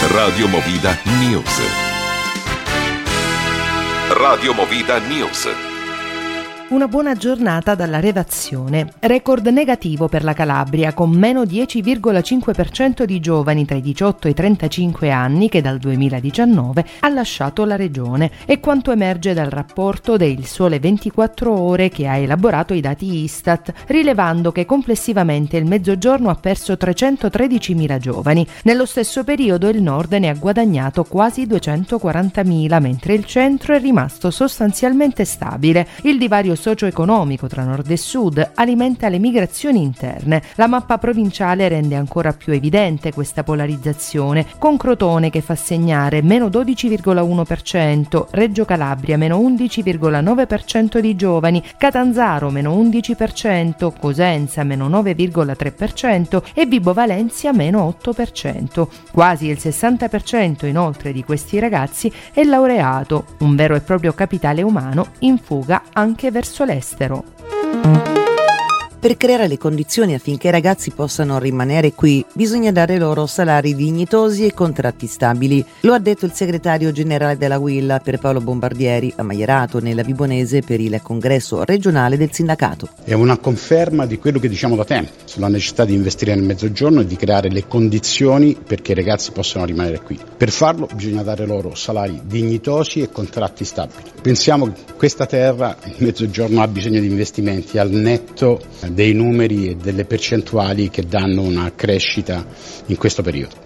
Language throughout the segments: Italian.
Radio Movida News. Radio Movida News. Una buona giornata dalla redazione. Record negativo per la Calabria, con meno 10,5% di giovani tra i 18 e i 35 anni che dal 2019 ha lasciato la regione. È quanto emerge dal rapporto del Sole 24 Ore che ha elaborato i dati Istat, rilevando che complessivamente il Mezzogiorno ha perso 313.000 giovani. Nello stesso periodo il Nord ne ha guadagnato quasi 240.000, mentre il Centro è rimasto sostanzialmente stabile. Il divario socio-economico tra nord e sud alimenta le migrazioni interne. La mappa provinciale rende ancora più evidente questa polarizzazione, con Crotone che fa segnare meno 12,1%, Reggio Calabria meno 11,9% di giovani, Catanzaro meno 11%, Cosenza meno 9,3% e Vibo Valentia meno 8%. Quasi il 60% inoltre di questi ragazzi è laureato, un vero e proprio capitale umano in fuga anche verso l'estero. Per creare le condizioni affinché i ragazzi possano rimanere qui, bisogna dare loro salari dignitosi e contratti stabili. Lo ha detto il segretario generale della UIL per Paolo Bombardieri, a Maierato, nella Vibonese, per il congresso regionale del sindacato. È una conferma di quello che diciamo da tempo, sulla necessità di investire nel Mezzogiorno e di creare le condizioni perché i ragazzi possano rimanere qui. Per farlo bisogna dare loro salari dignitosi e contratti stabili. Pensiamo che questa terra, il Mezzogiorno, ha bisogno di investimenti al netto dei numeri e delle percentuali che danno una crescita in questo periodo.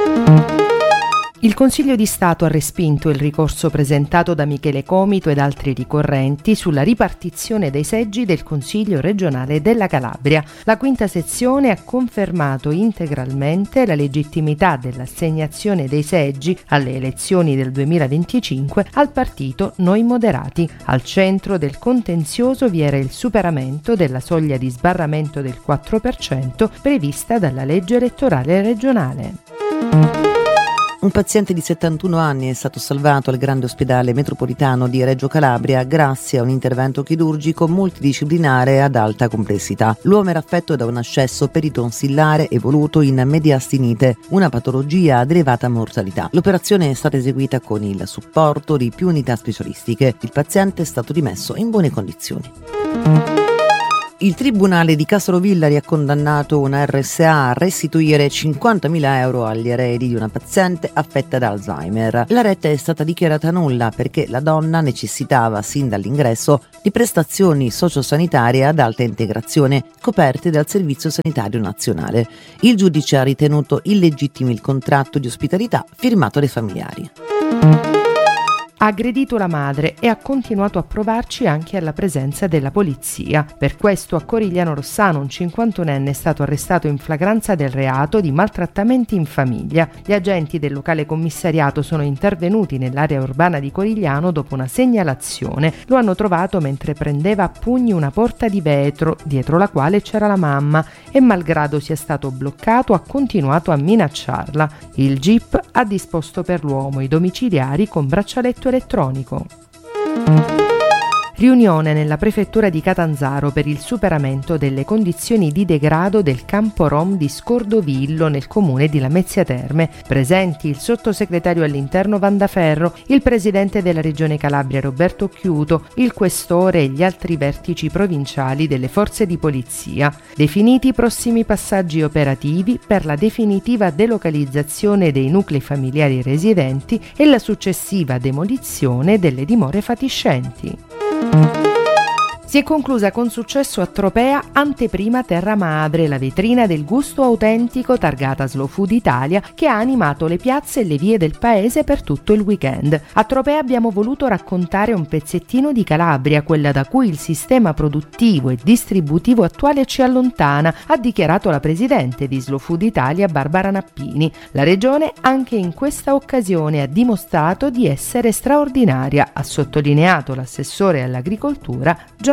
Il Consiglio di Stato ha respinto il ricorso presentato da Michele Comito ed altri ricorrenti sulla ripartizione dei seggi del Consiglio regionale della Calabria. La quinta sezione ha confermato integralmente la legittimità dell'assegnazione dei seggi alle elezioni del 2025 al partito Noi Moderati. Al centro del contenzioso vi era il superamento della soglia di sbarramento del 4% prevista dalla legge elettorale regionale. Un paziente di 71 anni è stato salvato al grande ospedale metropolitano di Reggio Calabria grazie a un intervento chirurgico multidisciplinare ad alta complessità. L'uomo era affetto da un ascesso peritonsillare evoluto in mediastinite, una patologia a elevata mortalità. L'operazione è stata eseguita con il supporto di più unità specialistiche. Il paziente è stato rimesso in buone condizioni. Il Tribunale di Castrovillari ha condannato una RSA a restituire 50.000 euro agli eredi di una paziente affetta da Alzheimer. La retta è stata dichiarata nulla perché la donna necessitava sin dall'ingresso di prestazioni sociosanitarie ad alta integrazione coperte dal Servizio Sanitario Nazionale. Il giudice ha ritenuto illegittimo il contratto di ospitalità firmato dai familiari. Ha aggredito la madre e ha continuato a provarci anche alla presenza della polizia. Per questo a Corigliano Rossano un 51enne è stato arrestato in flagranza del reato di maltrattamenti in famiglia. Gli agenti del locale commissariato sono intervenuti nell'area urbana di Corigliano dopo una segnalazione. Lo hanno trovato mentre prendeva a pugni una porta di vetro, dietro la quale c'era la mamma, e malgrado sia stato bloccato ha continuato a minacciarla. Il GIP ha disposto per l'uomo i domiciliari con braccialetto elettronico. Riunione nella prefettura di Catanzaro per il superamento delle condizioni di degrado del campo Rom di Scordovillo nel comune di Lamezia Terme. Presenti il sottosegretario all'interno Vandaferro, il presidente della regione Calabria Roberto Chiuto, il questore e gli altri vertici provinciali delle forze di polizia. Definiti i prossimi passaggi operativi per la definitiva delocalizzazione dei nuclei familiari residenti e la successiva demolizione delle dimore fatiscenti. Si è conclusa con successo a Tropea Anteprima Terra Madre, la vetrina del gusto autentico targata Slow Food Italia che ha animato le piazze e le vie del paese per tutto il weekend. A Tropea abbiamo voluto raccontare un pezzettino di Calabria, quella da cui il sistema produttivo e distributivo attuale ci allontana, ha dichiarato la presidente di Slow Food Italia Barbara Nappini. La regione anche in questa occasione ha dimostrato di essere straordinaria, ha sottolineato l'assessore all'agricoltura Gianluca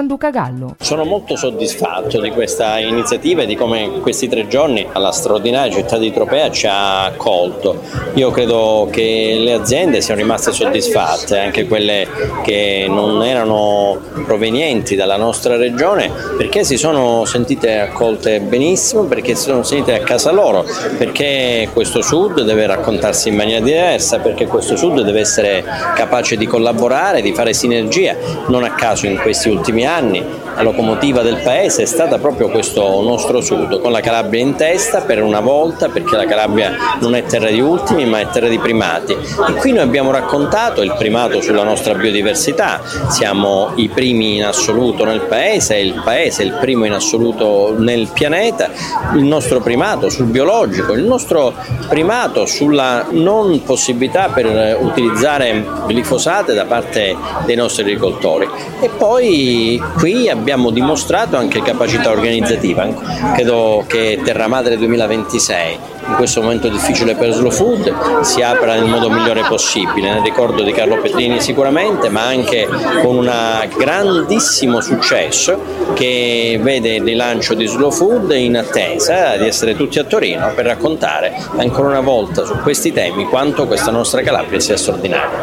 Gianluca Gallo. Sono molto soddisfatto di questa iniziativa e di come questi 3 giorni alla straordinaria città di Tropea ci ha accolto. Io credo che le aziende siano rimaste soddisfatte, anche quelle che non erano provenienti dalla nostra regione, perché si sono sentite accolte benissimo, perché si sono sentite a casa loro, perché questo Sud deve raccontarsi in maniera diversa, perché questo Sud deve essere capace di collaborare, di fare sinergia. Non a caso in questi ultimi anni la locomotiva del paese è stata proprio questo nostro Sud, con la Calabria in testa per una volta, perché la Calabria non è terra di ultimi ma è terra di primati, e qui noi abbiamo raccontato il primato sulla nostra biodiversità. Siamo i primi in assoluto nel paese, il paese è il primo in assoluto nel pianeta, il nostro primato sul biologico, il nostro primato sulla non possibilità per utilizzare glifosate da parte dei nostri agricoltori, e poi qui abbiamo dimostrato anche capacità organizzativa. Credo che Terra Madre 2026 in questo momento difficile per Slow Food si apra nel modo migliore possibile, nel ricordo di Carlo Petrini sicuramente, ma anche con un grandissimo successo che vede il rilancio di Slow Food, in attesa di essere tutti a Torino per raccontare ancora una volta su questi temi quanto questa nostra Calabria sia straordinaria.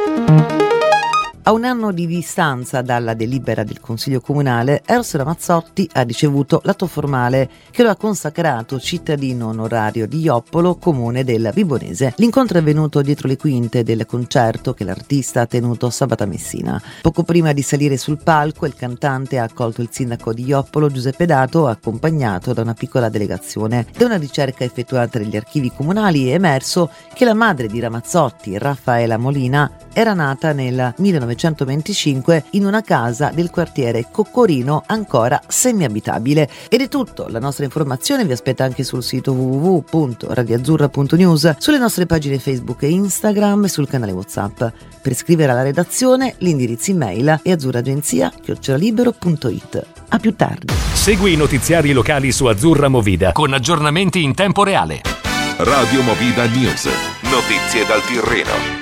A un anno di distanza dalla delibera del Consiglio Comunale, Eros Ramazzotti ha ricevuto l'atto formale che lo ha consacrato cittadino onorario di Joppolo, comune del Vibonese. L'incontro è avvenuto dietro le quinte del concerto che l'artista ha tenuto sabato a Messina. Poco prima di salire sul palco, il cantante ha accolto il sindaco di Joppolo, Giuseppe Dato, accompagnato da una piccola delegazione. Da una ricerca effettuata negli archivi comunali è emerso che la madre di Ramazzotti, Raffaela Molina, era nata nel 1925 in una casa del quartiere Coccorino ancora semiabitabile. Ed è tutto, la nostra informazione vi aspetta anche sul sito www.radioazzurra.news, sulle nostre pagine Facebook e Instagram e sul canale WhatsApp. Per scrivere alla redazione l'indirizzo email è azzurragenzia@libero.it. A più tardi. Segui i notiziari locali su Azzurra Movida con aggiornamenti in tempo reale. Radio Movida News. Notizie dal Tirreno.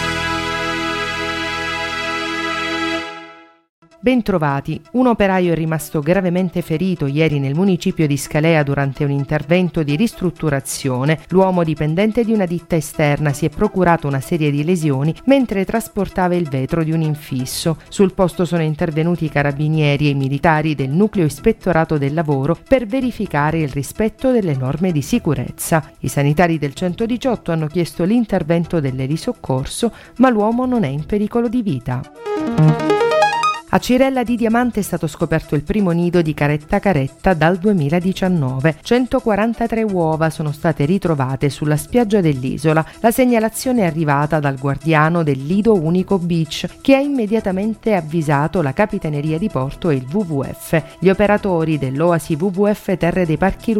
Bentrovati. Un operaio è rimasto gravemente ferito ieri nel municipio di Scalea durante un intervento di ristrutturazione. L'uomo dipendente di una ditta esterna si è procurato una serie di lesioni mentre trasportava il vetro di un infisso. Sul posto sono intervenuti i carabinieri e i militari del nucleo ispettorato del lavoro per verificare il rispetto delle norme di sicurezza. I sanitari del 118 hanno chiesto l'intervento dell'elisoccorso, ma l'uomo non è in pericolo di vita. A Cirella di Diamante è stato scoperto il primo nido di caretta caretta dal 2019. 143 uova sono state ritrovate sulla spiaggia dell'isola. La segnalazione è arrivata dal guardiano del Lido Unico Beach, che ha immediatamente avvisato la Capitaneria di Porto e il WWF. Gli operatori dell'Oasi WWF Terre dei Parchi